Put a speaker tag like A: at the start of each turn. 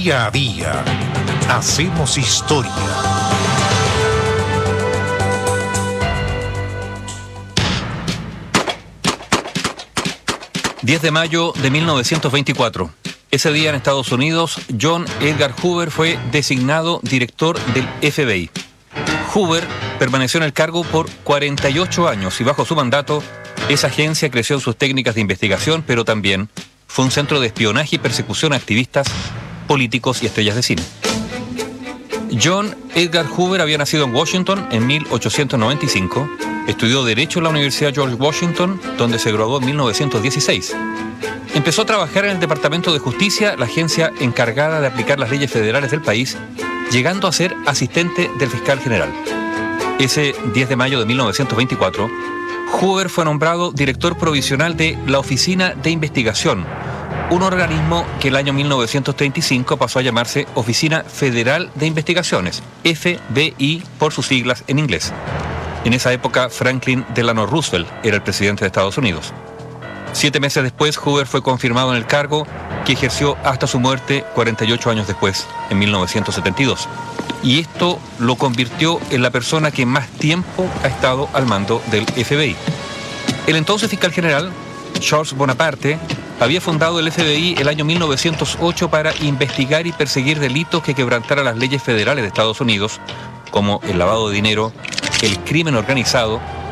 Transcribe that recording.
A: Día a día hacemos historia.
B: ...10 de mayo de 1924... Ese día en Estados Unidos, John Edgar Hoover fue designado director del FBI. Hoover permaneció en el cargo por 48 años y bajo su mandato, esa agencia creció en sus técnicas de investigación, pero también fue un centro de espionaje y persecución a activistas, políticos y estrellas de cine. John Edgar Hoover había nacido en Washington en 1895, estudió Derecho en la Universidad George Washington, donde se graduó en 1916. Empezó a trabajar en el Departamento de Justicia, la agencia encargada de aplicar las leyes federales del país, llegando a ser asistente del fiscal general. Ese 10 de mayo de 1924, Hoover fue nombrado director provisional de la Oficina de Investigación, un organismo que el año 1935 pasó a llamarse Oficina Federal de Investigaciones, FBI por sus siglas en inglés. En esa época, Franklin Delano Roosevelt era el presidente de Estados Unidos. 7 meses después, Hoover fue confirmado en el cargo, que ejerció hasta su muerte 48 años después, en 1972. Y esto lo convirtió en la persona que más tiempo ha estado al mando del FBI. El entonces fiscal general, Charles Bonaparte, había fundado el FBI el año 1908 para investigar y perseguir delitos que quebrantaran las leyes federales de Estados Unidos, como el lavado de dinero, el crimen organizado